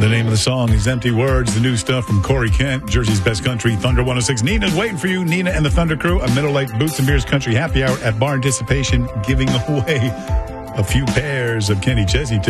The name of the song is Empty Words, the new stuff from Corey Kent, Jersey's Best Country, Thunder 106. Nina's waiting for you. Nina and the Thunder Crew, a Middle Lake Boots and Beers Country Happy Hour at Bar Anticipation, giving away a few pairs of Kenny Chesney tickets.